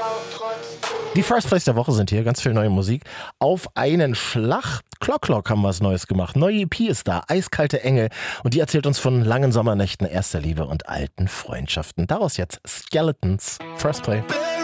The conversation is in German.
Die First Place der Woche sind hier, ganz viel neue Musik. Auf einen Schlag. Clock haben was Neues gemacht. Neue EP ist da, Eiskalte Engel. Und die erzählt uns von langen Sommernächten, erster Liebe und alten Freundschaften. Daraus jetzt Skeletons. First Play.